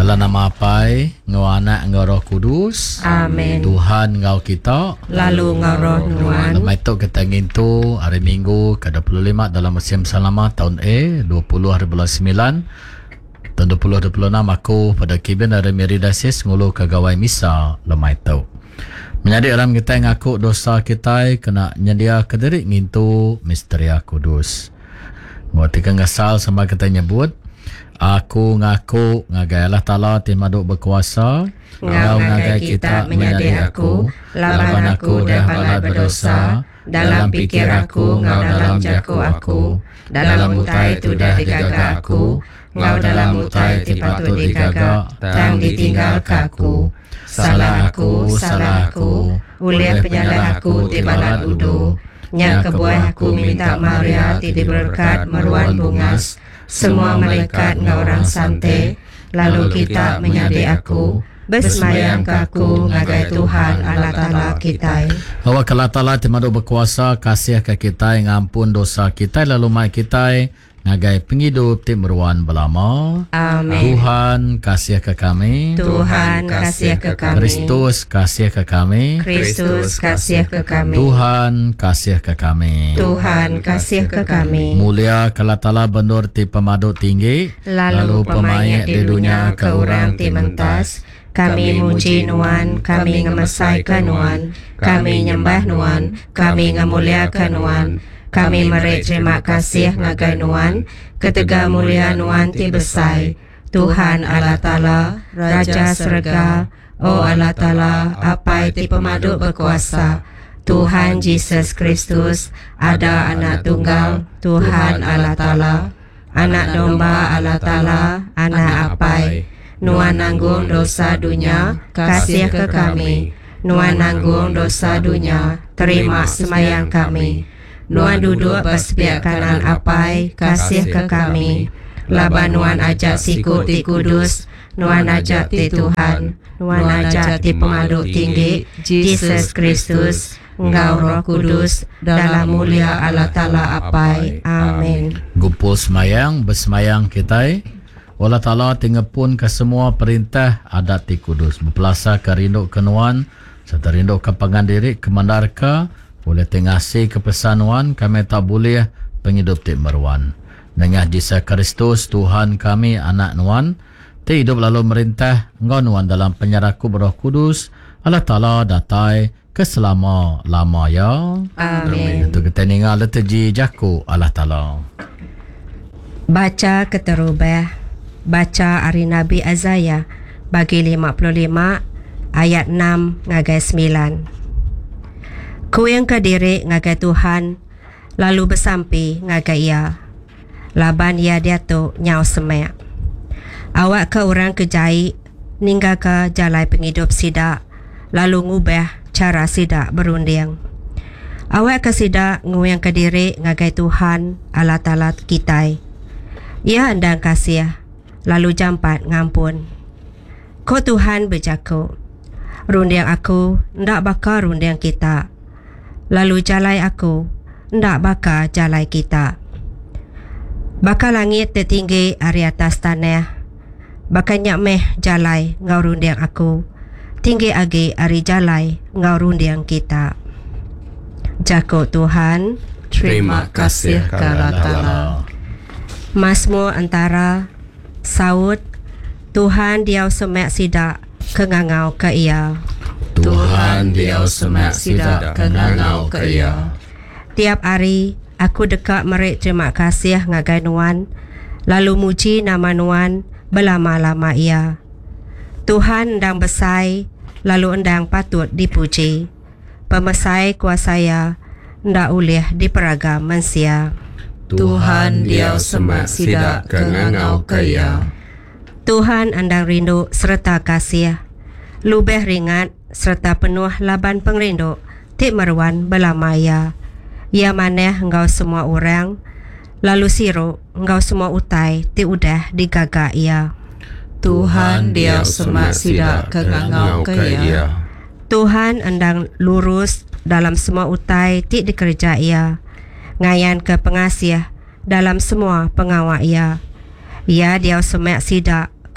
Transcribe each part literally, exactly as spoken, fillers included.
Dalam nama Apai, Ngau Anak, Ngau Roh Kudus. Amin. Tuhan Ngau kita, lalu Ngau Roh Nuan. Lemai tu kita ngintu hari Minggu ke dua puluh lima dalam musim selama tahun A dua puluh hari bulan sembilan tahun dua puluh dua puluh enam. Aku pada kibin dari Meridasis ngulu ke gawai misa lemai tu. Menjadi dalam kita ngaku dosa kita kena nyedia kediri ngintu misteri kudus. Ngatikan ngasal sama kita nyebut aku ngaku ngagai Allah Ta'ala timaduk berkuasa. Ngau ngagai kita menyadi aku, laban aku dah balai berdosa, dalam pikir aku, ngau dalam jaku aku, dalam mutai tu dah digaga aku, ngau dalam mutai tipatut digaga, tang ditinggal kaku. Salah aku, salah aku, ulih penyalah aku tibalat udu, nyak kebuah aku minta Maria ti diberkat meruan bungas, semua malaikat ngau orang sante, lalu kita menyadi aku, bersemayam ke aku ngagai Tuhan Allah Ta'ala kita. Bahwa Allah Ta'ala timaduk berkuasa kasih ke kita ngampun dosa kita lalu mai kita ngagai penghidup ti meruan belama. Amin. Tuhan kasih ke kami. Tuhan kasih ke kami. Kristus kasih ke kami. Kristus kasih ke kami. Tuhan kasih ke kami. Tuhan kasih ke kami. Mulia Allah Ta'ala bendur ti pemaduk tinggi, Lalu pemayat di dunia ke orang ti mentas. Kami muji Nuan, kami ngemesaikan Nuan, kami nyembah Nuan, kami ngemuliakan Nuan, kami meri terima kasih ngagai Nuan, ketega mulia Nuan ti besai. Tuhan Allah Ta'ala, Raja Serga, O Allah Ta'ala, apai ti pemaduk berkuasa. Tuhan Yesus Kristus, ada anak tunggal, Tuhan Allah Ta'ala, anak domba Allah Ta'ala, anak apai. Nuan nanggung dosa dunia, kasih ke kami. Nuan nanggung dosa dunia, terima semayang kami. Nuan duduk bersepiak kanan apai, kasih ke kami. Laban Nuan ajak siku ti kudus, Nuan ajak ti Tuhan, Nuan ajak ti pemaduk tinggi, Yesus Kristus, Engkau Roh Kudus, dalam mulia Allah Ta'ala apai. Amin. Gumpul semayang, bersemayang kita. Allah Ta'ala tingepun ke semua perintah adat ti kudus. Berpelasa ke rinduk kenuan, serta rinduk ke pengandiri, ke mandarka, boleh tengasi ke pesanuan, kami tak boleh penghidup ti meruan. Dengan Yesus Kristus, Tuhan kami, anak nuan, ti hidup lalu merintah, engkau nuan dalam penyeraku Roh Kudus, Allah Ta'ala datai ke selama-lama ya. Amin. Itu kita ningal leteji jaku Allah Ta'ala. Baca keterubah. Baca hari Nabi Azaya bagi lima puluh lima ayat enam ngagai sembilan. Ku yang kediri ngagai Tuhan, lalu bersampi ngagai ia. Laban ia diatu nyau semek. Awak ke orang kejai, ninggal ke jalai penghidup sidak, lalu ngubah cara sidak berunding. Awak ke sidak nguyang kediri ngagai Tuhan Allah Ta'ala kita. Ia andang kasih, lalu jampat ngampun. Ko Tuhan berjaku, rundiang aku ndak bakal rundiang kita, lalu jalai aku ndak bakal jalai kita. Bakal langit tertinggi dari atas tanah, bakal nyak meh jalai ngau rundiang aku, tinggi agi ari jalai ngau rundiang kita. Jaku Tuhan, terima kasih ke Allah Ta'ala. Mazmur antara Saud, Tuhan diau semek sidak kengangau ke ia. Tuhan diau semek sidak kengangau ke ia. Tiap hari aku dekat merik terima kasih ngagai Nuan, lalu muji nama Nuan berlama-lama ia. Tuhan endang besai, lalu endang patut dipuji. Pemesai kuasaya ndak ulih diperagam manusia. Tuhan diau semak sidak kengangau ke ia. Tuhan andang rindu serta kasih, lubeh ringat serta penuh laban pengrindu, tik meruan belamaya. Ia maneh engkau semua orang, lalu siru engkau semua utai, tik udah digaga ia. Tuhan diau semak sidak kengangau ke ia. Tuhan andang lurus dalam semua utai, tik dikerja ia. Ngayan ke pengasih dalam semua pengawak ia. Ia diau semak sidak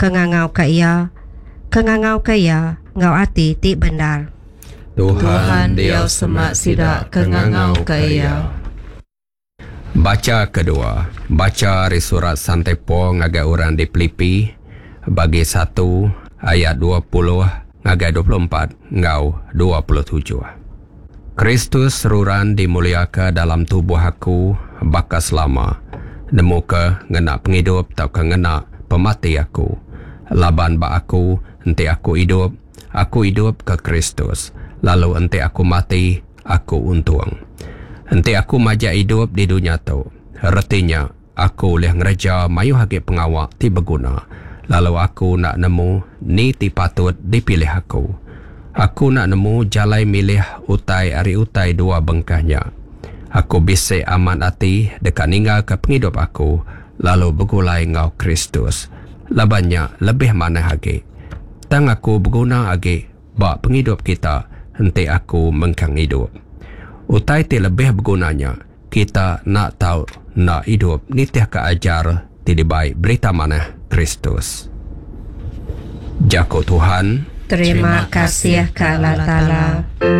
kengangau ka ia, kengangau ka ia, ngau ati ti benar. Tuhan dia semak sida kengangau ka ia. Baca kedua, baca dari surat Santepo ngagai orang di Filipi bagi satu ayat dua puluh ngagai dua puluh empat ngau dua puluh tujuh. Kristus ruran dimuliakan dalam tubuh aku bakas lama. Nemuka ngena penghidup tau ke ngena pemati aku. Laban ba aku enti aku hidup, aku hidup ke Kristus. Lalu enti aku mati, aku untung. Enti aku majak hidup di dunia tu. Artinya, aku boleh ngereja mayu hagi pengawak ti berguna. Lalu aku nak nemu ni ti patut dipilih aku. Aku nak nemu jalai milih utai ari utai dua bengkahnya. Aku bisik aman hati dekat ninggal ke penghidup aku. Lalu bergulai ngau Kristus. Labannya lebih mana hagi. Tang aku berguna hagi bak penghidup kita. Henti aku mengkang hidup. Utai ti lebih bergunanya. Kita nak tahu, nak hidup, ni tiah ke ajar, tidak baik berita mana Kristus. Jako Tuhan. Terima kasih ke Allah Ta'ala.